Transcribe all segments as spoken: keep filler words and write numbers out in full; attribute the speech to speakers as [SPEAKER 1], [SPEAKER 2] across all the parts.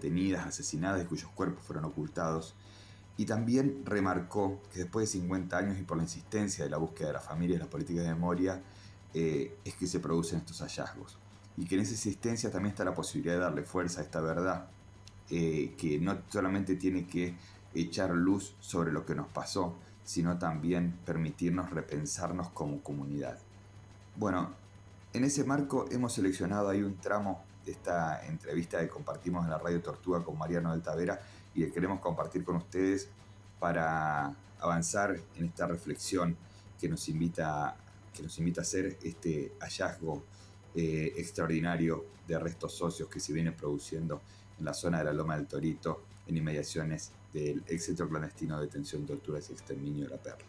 [SPEAKER 1] detenidas, asesinadas y cuyos cuerpos fueron ocultados. Y también remarcó que después de cincuenta años y por la insistencia de la búsqueda de la familia y las políticas de memoria, eh, es que se producen estos hallazgos. Y que en esa insistencia también está la posibilidad de darle fuerza a esta verdad, eh, que no solamente tiene que echar luz sobre lo que nos pasó, sino también permitirnos repensarnos como comunidad. Bueno, en ese marco hemos seleccionado ahí un tramo de esta entrevista que compartimos en la Radio Tortuga con Mariano del Tavera y que queremos compartir con ustedes para avanzar en esta reflexión que nos invita, que nos invita a hacer este hallazgo eh, extraordinario de restos óseos que se viene produciendo en la zona de la Loma del Torito, en inmediaciones del ex centro clandestino de detención, torturas y exterminio de La Perla.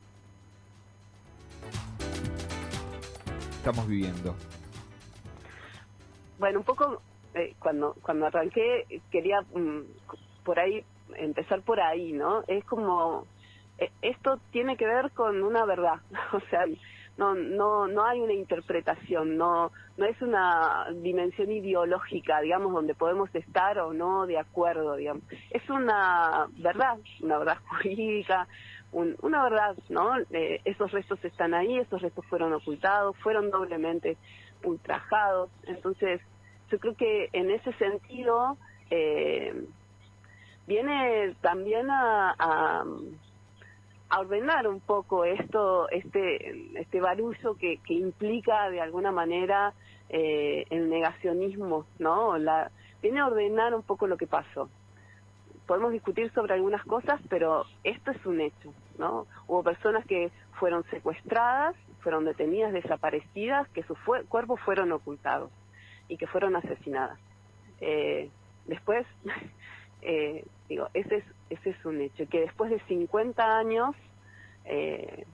[SPEAKER 1] Estamos viviendo.
[SPEAKER 2] Bueno, un poco eh, cuando cuando arranqué quería um, por ahí empezar por ahí, ¿no? Es como eh, esto tiene que ver con una verdad, o sea, no no no hay una interpretación, no no es una dimensión ideológica, digamos, donde podemos estar o no de acuerdo, digamos. Es una verdad, una verdad jurídica, un, una verdad, ¿no? Eh, esos restos están ahí, esos restos fueron ocultados, fueron doblemente ultrajados, entonces yo creo que en ese sentido eh, viene también a, a, a ordenar un poco esto, este este barullo que, que implica de alguna manera eh, el negacionismo, ¿no? La, viene a ordenar un poco lo que pasó. Podemos discutir sobre algunas cosas, pero esto es un hecho, ¿no? Hubo personas que fueron secuestradas, fueron detenidas, desaparecidas, que sus fue, cuerpos fueron ocultados y que fueron asesinadas. Eh, después, eh, digo, ese es, ese es un hecho, que después de cincuenta años, eh,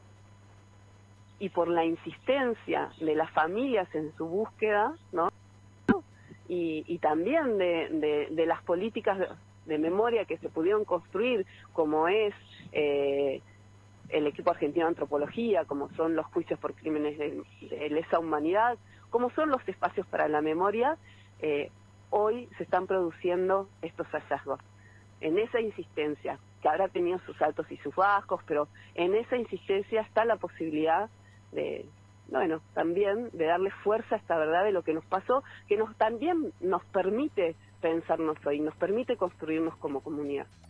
[SPEAKER 2] y por la insistencia de las familias en su búsqueda, ¿no? Y, y también de, de, de las políticas de, de memoria que se pudieron construir, como es eh, el equipo argentino de antropología, como son los juicios por crímenes de, de lesa humanidad, como son los espacios para la memoria, eh, hoy se están produciendo estos hallazgos. En esa insistencia, que habrá tenido sus altos y sus bajos, pero en esa insistencia está la posibilidad de, bueno, también de darle fuerza a esta verdad de lo que nos pasó, que nos también nos permite pensarnos hoy, nos permite construirnos como comunidad.